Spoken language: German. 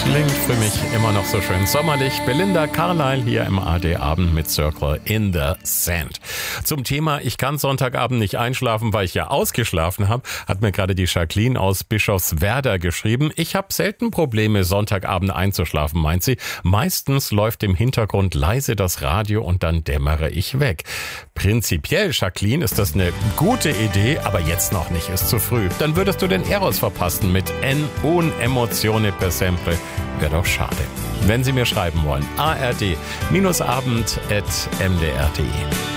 Klingt für mich immer noch so schön sommerlich. Belinda Carlisle hier im AD-Abend mit Circle in the Sand. Zum Thema, ich kann Sonntagabend nicht einschlafen, weil ich ja ausgeschlafen habe, hat mir gerade die Jacqueline aus Bischofswerda geschrieben. Ich habe selten Probleme, Sonntagabend einzuschlafen, meint sie. Meistens läuft im Hintergrund leise das Radio und dann dämmere ich weg. Prinzipiell, Jacqueline, ist das eine gute Idee, aber jetzt noch nicht, ist zu früh. Dann würdest du den Eros verpassen mit Un emozione per sempre. Wäre doch schade. Wenn Sie mir schreiben wollen, ard-abend@mdr.de.